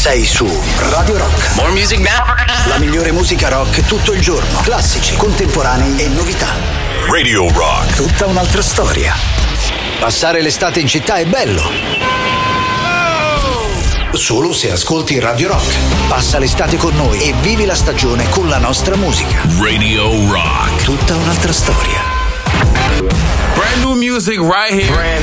sei su Radio Rock. More music now. La migliore musica rock tutto il giorno. Classici, contemporanei e novità. Radio Rock. Tutta un'altra storia. Passare l'estate in città è bello. Solo se ascolti Radio Rock. Passa l'estate con noi e vivi la stagione con la nostra musica. Radio Rock. Tutta un'altra storia. Brand new music right here.